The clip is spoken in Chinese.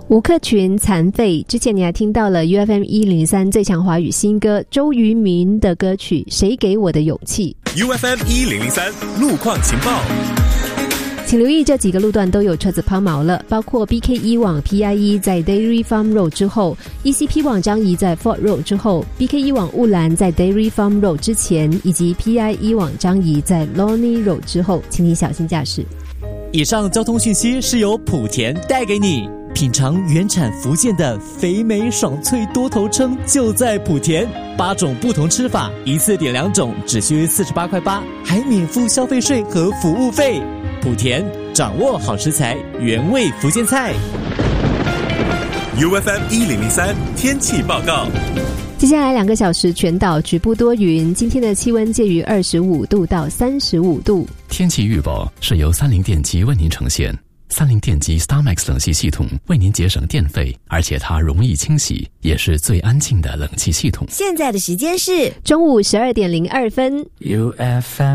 吴克群残废，之前你还听到了 UFM103 最强华语新歌周渝民的歌曲《谁给我的勇气》。 UFM1003 路况情报， 请留意这几个路段都有车子抛锚了，包括 BK1 往 PIE 在 Dairy Farm Road 之后， ECP 往张仪在 Fort Road 之后， BK1 往雾兰在 Dairy Farm Road 之前，以及 PIE 往张仪在 Lonely Road 之后，请你小心驾驶。 以上交通讯息是由莆田带给你。品尝原产福建的肥美爽脆多头鲭就在莆田，8种不同吃法，一次点2种，只需48块8，还免付消费税和服务费。莆田掌握好食材，原味福建菜。 UFM1003 天气报告。 接下来2个小时全岛局部多云，今天的气温介于25度到35度。 天气预报是由三菱电机为您呈现。三菱电机 StarMax 冷气系统为您节省电费，而且它容易清洗，也是最安静的冷气系统。 现在的时间是中午12点02分。 UFM